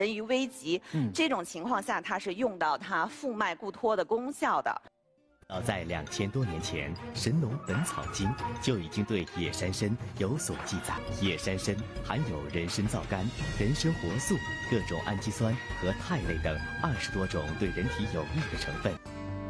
人于危急，这种情况下它是用到它复脉固脱的功效的。 早在2000多年前，《神农本草经》就已经对野山参有所记载。野山参含有人参皂苷、人参活素、各种氨基酸和肽类等20多种对人体有益的成分。